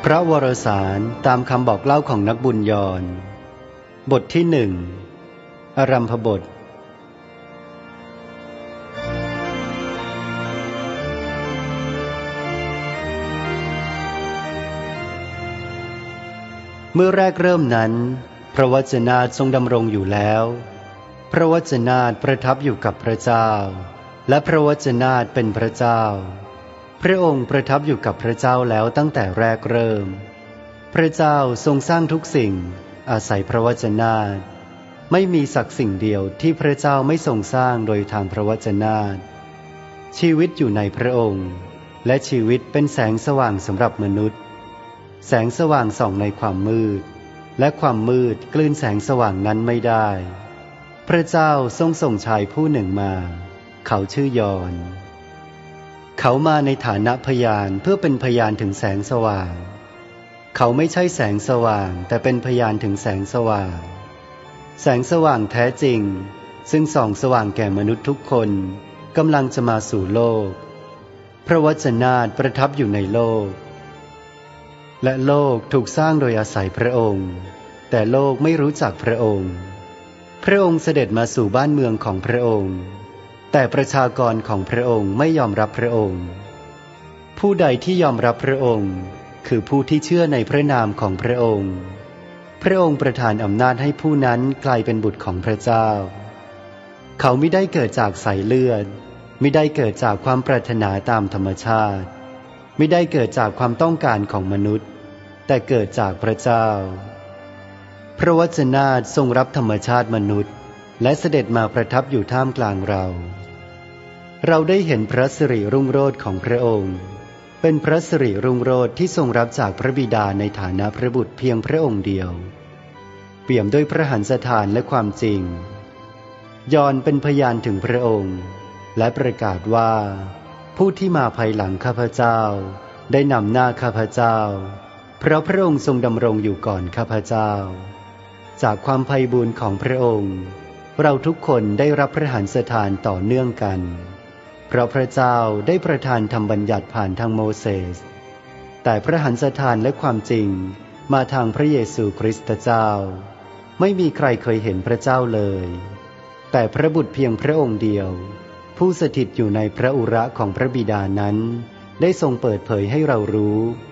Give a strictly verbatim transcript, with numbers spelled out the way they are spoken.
พระวรสารตามคำบอกเล่าของนักบุญยรบทที่หนึ่งอารัมภบทเมื่อแรกเริ่มนั้นพระวจนะทรงดำรงอยู่แล้วพระวจนะประทับอยู่กับพระเจ้าและพระวจนะเป็นพระเจ้าพระองค์ประทับอยู่กับพระเจ้าแล้วตั้งแต่แรกเริ่มพระเจ้าทรงสร้างทุกสิ่งอาศัยพระวจนะไม่มีสักสิ่งเดียวที่พระเจ้าไม่ทรงสร้างโดยทางพระวจนะชีวิตอยู่ในพระองค์และชีวิตเป็นแสงสว่างสำหรับมนุษย์แสงสว่างส่องในความมืดและความมืดกลืนแสงสว่างนั้นไม่ได้พระเจ้าทรงส่งชายผู้หนึ่งมาเขาชื่อยอห์นเขามาในฐานะพยานเพื่อเป็นพยานถึงแสงสว่างเขาไม่ใช่แสงสว่างแต่เป็นพยานถึงแสงสว่างแสงสว่างแท้จริงซึ่งส่องสว่างแก่มนุษย์ทุกคนกำลังจะมาสู่โลกพระวจนะประทับอยู่ในโลกและโลกถูกสร้างโดยอาศัยพระองค์แต่โลกไม่รู้จักพระองค์พระองค์เสด็จมาสู่บ้านเมืองของพระองค์แต่ประชากรของพระองค์ไม่ยอมรับพระองค์ผู้ใดที่ยอมรับพระองค์คือผู้ที่เชื่อในพระนามของพระองค์พระองค์ประทานอำนาจให้ผู้นั้นกลายเป็นบุตรของพระเจ้าเขาไม่ได้เกิดจากสายเลือดไม่ได้เกิดจากความปรารถนาตามธรรมชาติไม่ได้เกิดจากความต้องการของมนุษย์แต่เกิดจากพระเจ้าพระวจนะทรงรับธรรมชาติมนุษย์และเสด็จมาประทับอยู่ท่ามกลางเราเราได้เห็นพระสิริรุ่งโรจน์ของพระองค์เป็นพระสิริรุ่งโรจน์ที่ทรงรับจากพระบิดาในฐานะพระบุตรเพียงพระองค์เดียวเปี่ยมด้วยพระหันสถานและความจริงยอห์นเป็นพยานถึงพระองค์และประกาศว่าผู้ที่มาภายหลังข้าพเจ้าได้นำหน้าข้าพเจ้าเพราะพระองค์ทรงดำรงอยู่ก่อนข้าพเจ้าจากความไพบูลย์ของพระองค์เราทุกคนได้รับพระหันสถานต่อเนื่องกันเพราะพระเจ้าได้ประทานธรรมบัญญัติผ่านทางโมเสสแต่พระหันสถานและความจริงมาทางพระเยซูคริสต์เจ้าไม่มีใครเคยเห็นพระเจ้าเลยแต่พระบุตรเพียงพระองค์เดียวผู้สถิตอยู่ในพระอุระของพระบิดานั้นได้ทรงเปิดเผยให้เรารู้